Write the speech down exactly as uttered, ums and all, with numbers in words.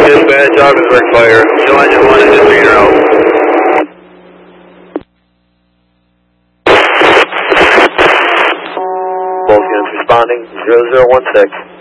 Dispatch, Augsburg Fire. Still engine one, engine three in a row. Both units responding, zero zero one six.